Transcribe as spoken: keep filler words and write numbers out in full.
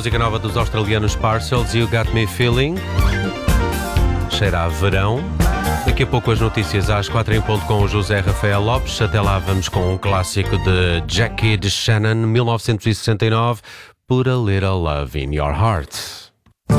música nova dos australianos Parcels, You Got Me Feeling. Cheira a verão. Daqui a pouco as notícias às quatro em ponto com o José Rafael Lopes. Até lá vamos com um clássico de Jackie DeShannon, mil novecentos e sessenta e nove, Put a Little Love in Your Heart.